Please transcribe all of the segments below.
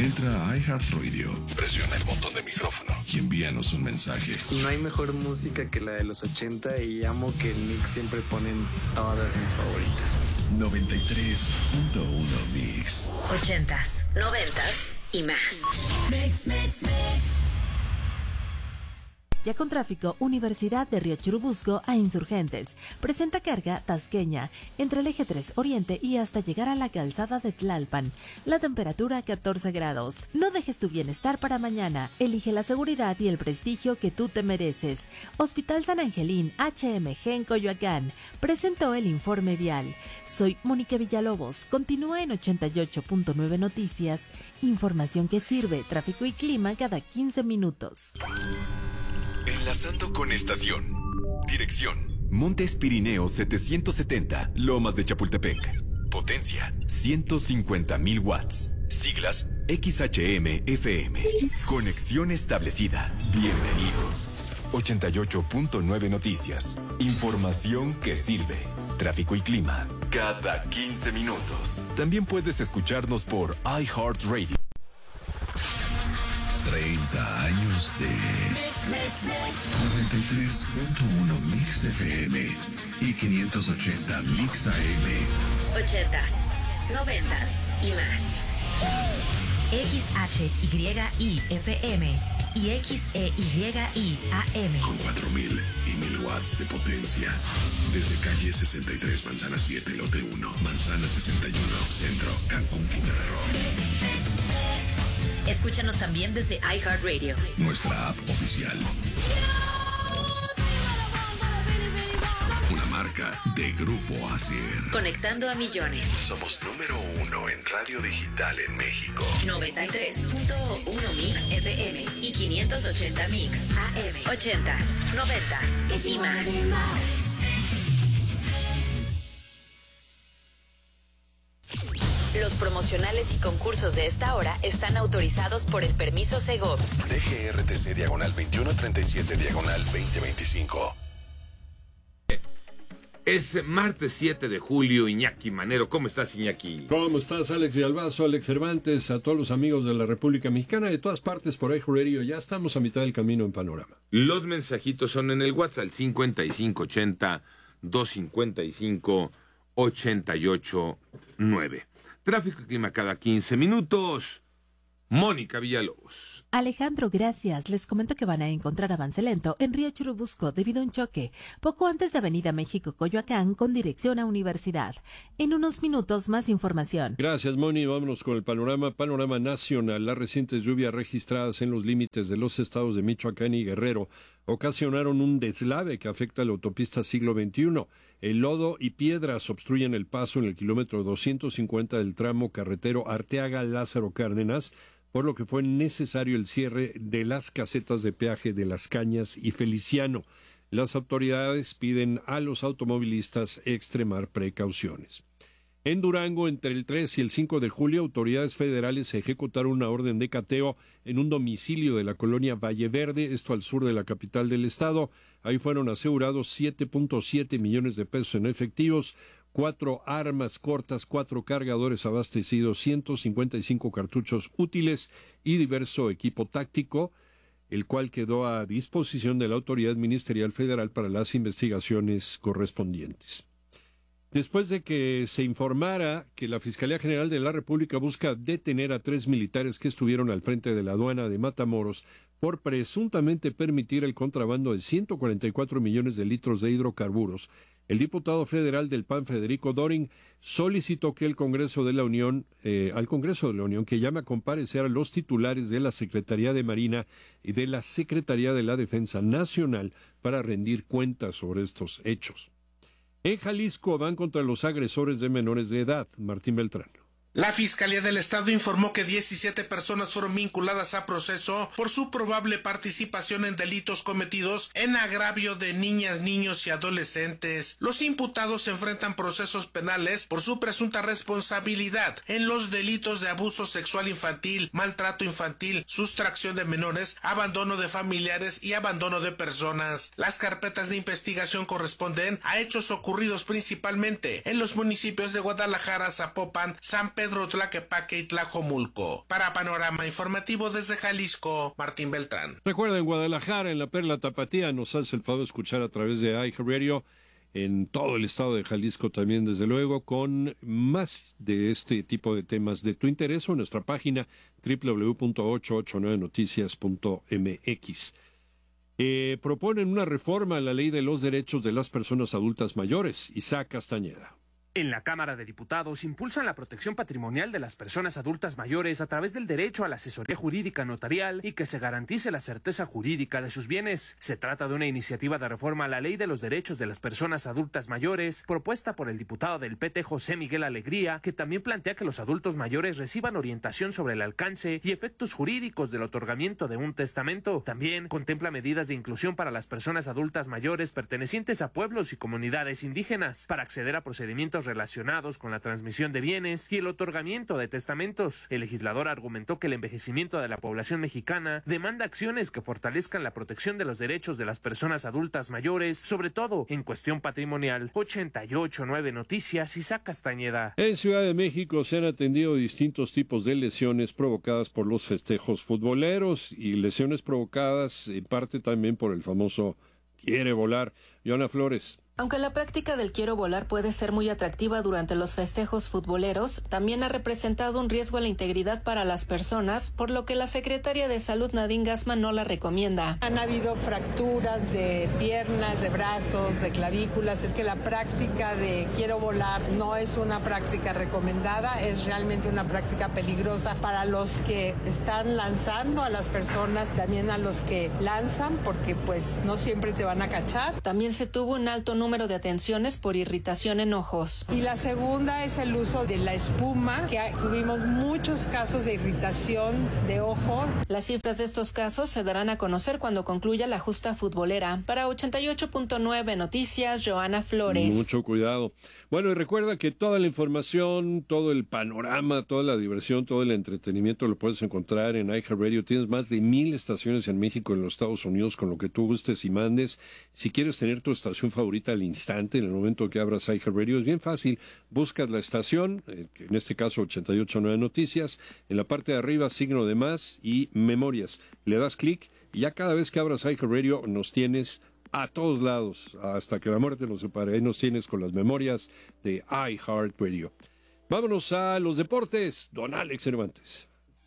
Entra a iHeartRadio, presiona el botón de micrófono y envíanos un mensaje. No hay mejor música que la de los 80 y amo que el Mix siempre ponen todas mis favoritas. 93.1 Mix. 80s, 90s y más. Mix, mix, mix. Ya con tráfico, Universidad de Río Churubusco a Insurgentes. Presenta carga tasqueña entre el eje 3 Oriente y hasta llegar a la calzada de Tlalpan. La temperatura 14 grados. No dejes tu bienestar para mañana. Elige la seguridad y el prestigio que tú te mereces. Hospital San Angelín HMG en Coyoacán. Presentó el informe vial. Soy Mónica Villalobos. Continúa en 88.9 Noticias. Información que sirve. Tráfico y clima cada 15 minutos. Enlazando con estación. Dirección: Montes Pirineos 770, Lomas de Chapultepec. Potencia: 150,000 watts. Siglas: XHM-FM. Conexión establecida. Bienvenido. 88.9 Noticias. Información que sirve. Tráfico y clima cada 15 minutos. También puedes escucharnos por iHeartRadio. 30 años de 93.1 Mix FM y 580 Mix AM. 80s, 90s y más. XHYIFM y XEYIAM. Con 4,000 y 1,000 watts de potencia. Desde calle 63, Manzana 7, Lote 1, Manzana 61, Centro, Cancún, Quintana Roo. Escúchanos también desde iHeartRadio. Nuestra app oficial. Una marca de Grupo Asier. Conectando a millones. Somos número 1 en radio digital en México. 93.1 Mix FM y 580 Mix AM. 80s, 90s y más. Los promocionales y concursos de esta hora están autorizados por el permiso Segov. DGRTC /27/2025. Es martes 7 de julio, Iñaki Manero. ¿Cómo estás, Iñaki? ¿Cómo estás, Alex Villalbazo, Alex Cervantes, a todos los amigos de la República Mexicana, de todas partes por iHeartRadio? Ya estamos a mitad del camino en Panorama. Los mensajitos son en el WhatsApp, 5580-255-889. Tráfico y clima cada 15 minutos. Mónica Villalobos. Alejandro, gracias. Les comento que van a encontrar avance lento en Río Churubusco debido a un choque poco antes de Avenida México Coyoacán con dirección a Universidad. En unos minutos más información. Gracias, Moni. Vámonos con el panorama nacional. Las recientes lluvias registradas en los límites de los estados de Michoacán y Guerrero ocasionaron un deslave que afecta a la autopista Siglo XXI. El lodo y piedras obstruyen el paso en el kilómetro 250 del tramo carretero Arteaga-Lázaro Cárdenas, por lo que fue necesario el cierre de las casetas de peaje de Las Cañas y Feliciano. Las autoridades piden a los automovilistas extremar precauciones. En Durango, entre el 3 y el 5 de julio, autoridades federales ejecutaron una orden de cateo en un domicilio de la colonia Valle Verde, esto al sur de la capital del estado. Ahí fueron asegurados 7.7 millones de pesos en efectivos, 4 armas cortas, 4 cargadores abastecidos, 155 cartuchos útiles y diverso equipo táctico, el cual quedó a disposición de la Autoridad Ministerial Federal para las investigaciones correspondientes. Después de que se informara que la Fiscalía General de la República busca detener a 3 militares que estuvieron al frente de la aduana de Matamoros por presuntamente permitir el contrabando de 144 millones de litros de hidrocarburos, el diputado federal del PAN, Federico Doring, solicitó que al Congreso de la Unión que llame a comparecer a los titulares de la Secretaría de Marina y de la Secretaría de la Defensa Nacional para rendir cuentas sobre estos hechos. En Jalisco van contra los agresores de menores de edad. Martín Beltrán. La Fiscalía del Estado informó que 17 personas fueron vinculadas a proceso por su probable participación en delitos cometidos en agravio de niñas, niños y adolescentes. Los imputados enfrentan procesos penales por su presunta responsabilidad en los delitos de abuso sexual infantil, maltrato infantil, sustracción de menores, abandono de familiares y abandono de personas. Las carpetas de investigación corresponden a hechos ocurridos principalmente en los municipios de Guadalajara, Zapopan, San Pedro Pedro, Tlaquepaque y Tlajomulco. Para Panorama Informativo desde Jalisco, Martín Beltrán. Recuerda, en Guadalajara, en la Perla Tapatía, nos hace el favor de escuchar a través de iHeartRadio, en todo el estado de Jalisco también, desde luego, con más de este tipo de temas de tu interés o en nuestra página www.889noticias.mx. Proponen una reforma a la Ley de los Derechos de las Personas Adultas Mayores. Isaac Castañeda. En la Cámara de Diputados impulsan la protección patrimonial de las personas adultas mayores a través del derecho a la asesoría jurídica notarial y que se garantice la certeza jurídica de sus bienes. Se trata de una iniciativa de reforma a la Ley de los Derechos de las Personas Adultas Mayores, propuesta por el diputado del PT José Miguel Alegría, que también plantea que los adultos mayores reciban orientación sobre el alcance y efectos jurídicos del otorgamiento de un testamento. También contempla medidas de inclusión para las personas adultas mayores pertenecientes a pueblos y comunidades indígenas para acceder a procedimientos relacionados con la transmisión de bienes y el otorgamiento de testamentos. El legislador argumentó que el envejecimiento de la población mexicana demanda acciones que fortalezcan la protección de los derechos de las personas adultas mayores, sobre todo en cuestión patrimonial. 88.9 Noticias, Isaac Castañeda. En Ciudad de México se han atendido distintos tipos de lesiones provocadas por los festejos futboleros y lesiones provocadas en parte también por el famoso quiere volar. Joana Flores. Aunque la práctica del quiero volar puede ser muy atractiva durante los festejos futboleros, también ha representado un riesgo a la integridad para las personas, por lo que la secretaria de Salud Nadine Gassman no la recomienda. Han habido fracturas de piernas, de brazos, de clavículas. Es que la práctica de quiero volar no es una práctica recomendada, es realmente una práctica peligrosa para los que están lanzando a las personas, también a los que lanzan, porque pues no siempre te van a cachar. También se tuvo un alto número de atenciones por irritación en ojos. Y la segunda es el uso de la espuma, que tuvimos muchos casos de irritación de ojos. Las cifras de estos casos se darán a conocer cuando concluya la justa futbolera. Para 88.9 Noticias, Joana Flores. Mucho cuidado. Bueno, y recuerda que toda la información, todo el panorama, toda la diversión, todo el entretenimiento lo puedes encontrar en iHeartRadio. Tienes más de 1,000 estaciones en México y en los Estados Unidos, con lo que tú gustes y mandes. Si quieres tener tu estación favorita al instante, en el momento que abras iHeartRadio, es bien fácil. Buscas la estación, en este caso 88.9 Noticias, en la parte de arriba signo de más y memorias. Le das clic y ya cada vez que abras iHeartRadio nos tienes a todos lados, hasta que la muerte nos separe. Ahí nos tienes con las memorias de iHeartRadio. Vámonos a los deportes. Don Alex Cervantes.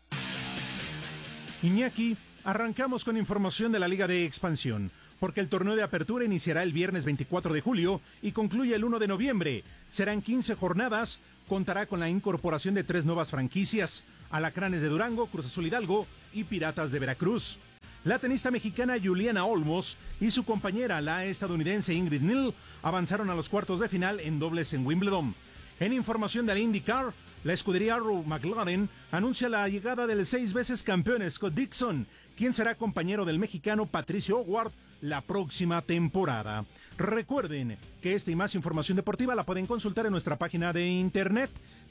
Iñaki, arrancamos con información de la Liga de Expansión, porque el torneo de apertura iniciará el viernes 24 de julio y concluye el 1 de noviembre. Serán 15 jornadas, contará con la incorporación de 3 nuevas franquicias: Alacranes de Durango, Cruz Azul Hidalgo y Piratas de Veracruz. La tenista mexicana Juliana Olmos y su compañera, la estadounidense Ingrid Neal, avanzaron a los cuartos de final en dobles en Wimbledon. En información de la IndyCar, la escudería Arrow McLaren anuncia la llegada del 6 veces campeón Scott Dixon, quien será compañero del mexicano Patricio Howard la próxima temporada. Recuerden que esta y más información deportiva la pueden consultar en nuestra página de internet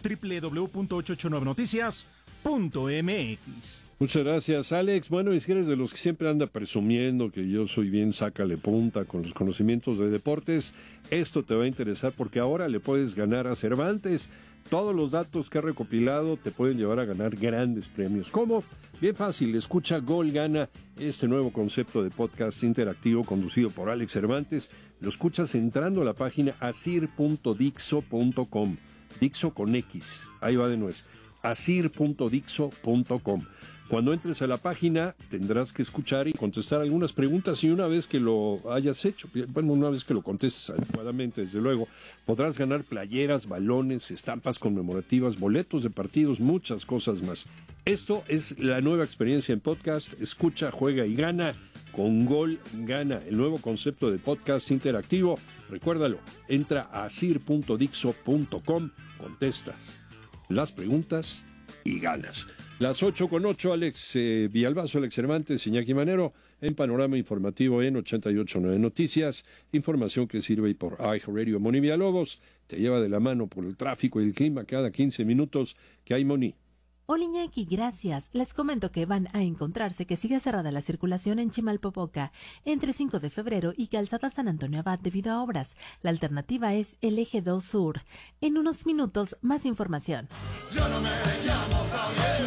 www.889noticias.mx. Muchas gracias, Alex. Bueno, y si eres de los que siempre anda presumiendo que yo soy bien sácale punta con los conocimientos de deportes, esto te va a interesar porque ahora le puedes ganar a Cervantes. Todos los datos que ha recopilado te pueden llevar a ganar grandes premios. ¿Cómo? Bien fácil, escucha Gol Gana, este nuevo concepto de podcast interactivo conducido por Alex Cervantes. Lo escuchas entrando a la página asir.dixo.com. Dixo con X, ahí va de nuez. asir.dixo.com. Cuando entres a la página tendrás que escuchar y contestar algunas preguntas, y una vez que lo hayas hecho, bueno, una vez que lo contestes adecuadamente, desde luego, podrás ganar playeras, balones, estampas conmemorativas, boletos de partidos, muchas cosas más. Esto es la nueva experiencia en podcast. Escucha, juega y gana con Gol Gana, el nuevo concepto de podcast interactivo. Recuérdalo, entra a asir.dixo.com, contestas las preguntas y ganas. Las 8:08, Alex Villalbazo, Alex Cervantes, Iñaki Manero, en Panorama Informativo en 88.9 Noticias. Información que sirve por iHeartRadio. Moni Villalobos te lleva de la mano por el tráfico y el clima cada 15 minutos. ¿Qué hay, Moni? Hola Iñaki, gracias. Les comento que van a encontrarse que sigue cerrada la circulación en Chimalpopoca entre 5 de febrero y Calzada San Antonio Abad debido a obras. La alternativa es el Eje 2 Sur. En unos minutos, más información. Yo no me llamo Javier.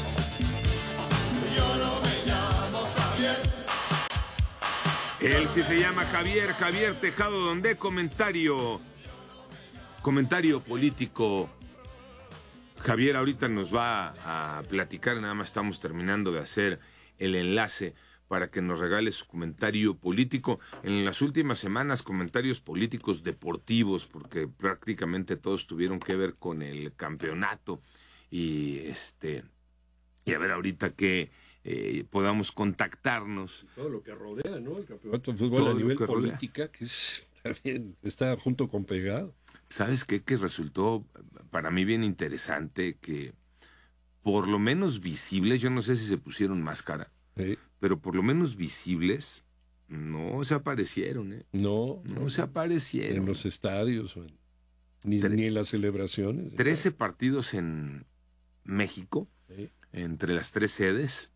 Yo no me llamo Javier. Él sí se llama Javier Tejado, donde comentario político. Javier ahorita nos va a platicar, nada más estamos terminando de hacer el enlace para que nos regale su comentario político. En las últimas semanas, comentarios políticos deportivos, porque prácticamente todos tuvieron que ver con el campeonato. Y a ver ahorita que podamos contactarnos. Todo lo que rodea, ¿no? El campeonato de fútbol a nivel política, que está junto con pegado. ¿Sabes qué? Que resultó para mí bien interesante que por lo menos visibles, yo no sé si se pusieron máscara, sí, pero por lo menos visibles no se aparecieron, ¿eh? No se aparecieron. En los estadios, ni en las celebraciones. 13 partidos en México, sí, entre las 3 sedes,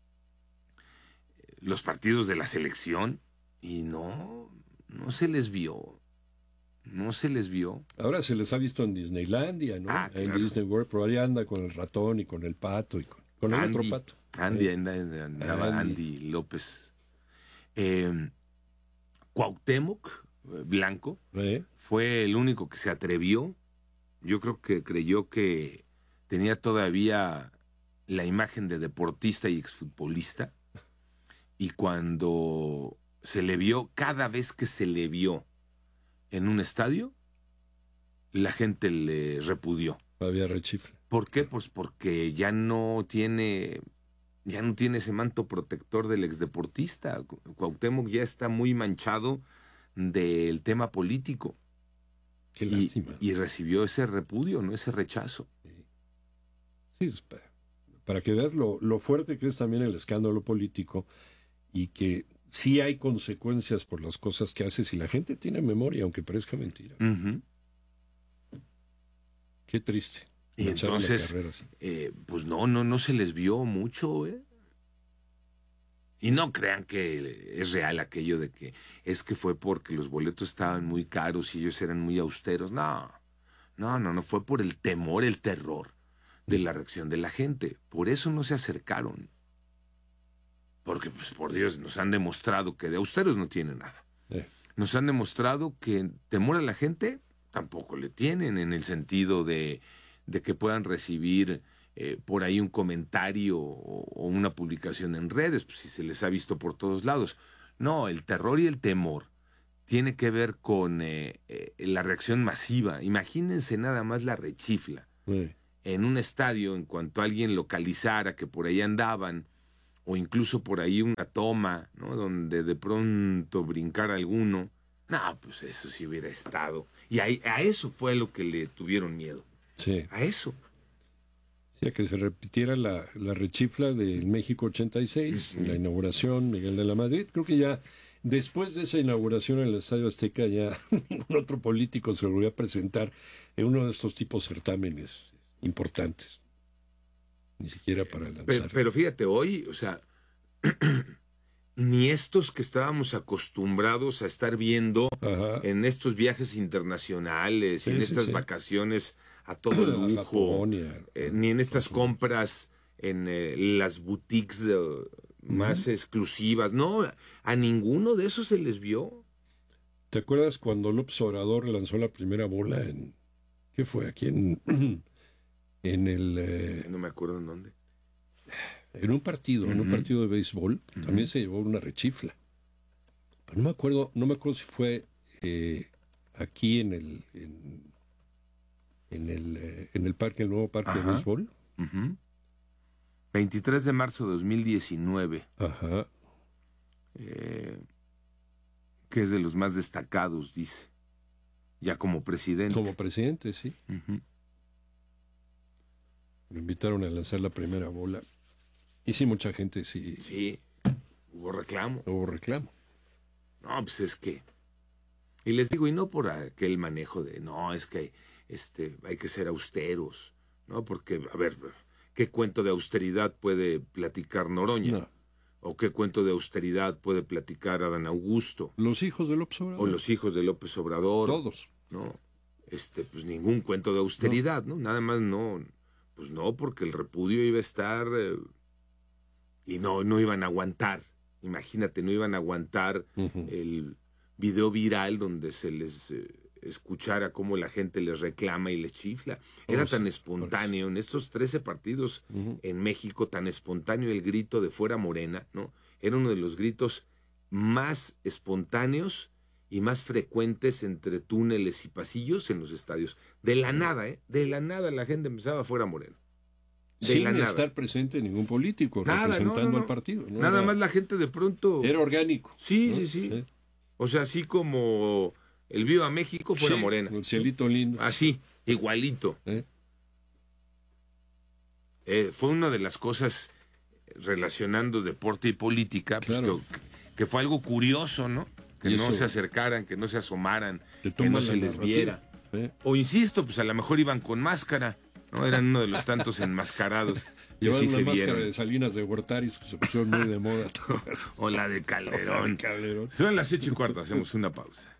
los partidos de la selección, y no se les vio. No se les vio. Ahora se les ha visto en Disneylandia, ¿no? Claro. En Disney World, pero ahí anda con el ratón y con el pato y con el otro pato. Andaba Andy López. Cuauhtémoc Blanco fue el único que se atrevió. Yo creo que creyó que tenía todavía la imagen de deportista y exfutbolista. Y cuando se le vio, cada vez que se le vio en un estadio, la gente le repudió. Había rechifle. ¿Por qué? Pues porque ya no tiene ese manto protector del exdeportista. Cuauhtémoc ya está muy manchado del tema político. Qué lástima. Y recibió ese repudio, no ese rechazo. Sí, para que veas lo fuerte que es también el escándalo político y que sí hay consecuencias por las cosas que haces y la gente tiene memoria, aunque parezca mentira. Uh-huh. Qué triste. Y entonces, pues no se les vio mucho, ¿eh? Y no crean que es real aquello de que es que fue porque los boletos estaban muy caros y ellos eran muy austeros. No, fue por el temor, el terror de la reacción de la gente. Por eso no se acercaron. Porque, pues, por Dios, nos han demostrado que de austeros no tienen nada. Nos han demostrado que temor a la gente tampoco le tienen, en el sentido de que puedan recibir por ahí un comentario o una publicación en redes, pues, si se les ha visto por todos lados. No, el terror y el temor tiene que ver con la reacción masiva. Imagínense nada más la rechifla. En un estadio, en cuanto alguien localizara que por ahí andaban, o incluso por ahí una toma, ¿no? Donde de pronto brincara alguno. No, pues eso sí hubiera estado. Y a eso fue lo que le tuvieron miedo. Sí. A eso. Sí, a que se repitiera la rechifla del México 86, la inauguración, Miguel de la Madrid. Creo que ya después de esa inauguración en el Estadio Azteca, ya ningún otro político se volvió a presentar en uno de estos tipos de certámenes importantes. Ni siquiera para lanzar. Pero fíjate, hoy, o sea, ni estos que estábamos acostumbrados a estar viendo en estos viajes internacionales, en estas vacaciones a todo lujo, ni en estas compras en las boutiques más exclusivas. No, a ninguno de esos se les vio. ¿Te acuerdas cuando López Obrador lanzó la primera bola en... ¿Qué fue? Aquí en el... no me acuerdo en dónde. En un partido, de béisbol, también se llevó una rechifla. Pero no me acuerdo si fue aquí en el parque, el nuevo parque de béisbol. 23 de marzo de 2019. Que es de los más destacados, dice. Ya como presidente. Como presidente, sí. Me invitaron a lanzar la primera bola. Y sí, mucha gente sí. Sí, hubo reclamo. No, pues es que... Y les digo, y no por aquel manejo de, no, es que hay que ser austeros, ¿no? Porque, a ver, ¿Qué cuento de austeridad puede platicar Noroña? No. ¿O qué cuento de austeridad puede platicar Adán Augusto? Los hijos de López Obrador. O los hijos de López Obrador. Todos. No, pues ningún cuento de austeridad, ¿no? Nada más no, pues no, porque el repudio iba a estar y no iban a aguantar. Imagínate, no iban a aguantar el video viral donde se les escuchara cómo la gente les reclama y les chifla. Era tan espontáneo en estos 13 partidos en México, tan espontáneo el grito de fuera Morena, ¿no? Era uno de los gritos más espontáneos y más frecuentes entre túneles y pasillos en los estadios. De la nada, de la nada la gente empezaba fuera Morena. Sin estar presente ningún político representando al partido. ¿No? Nada más la gente de pronto... Era orgánico. Sí. O sea, así como el Viva México fuera Morena. El cielito lindo. Así, igualito. Fue una de las cosas relacionando deporte y política, claro. Pues, que fue algo curioso, ¿no? Que no se acercaran, que no se asomaran, que no se les viera. O insisto, pues a lo mejor iban con máscara, ¿no? Eran uno de los tantos enmascarados. Llevaban una máscara vieron. de Salinas de Gortaris que se pusieron muy de moda. O la de Calderón. Son las 8:15, hacemos una pausa.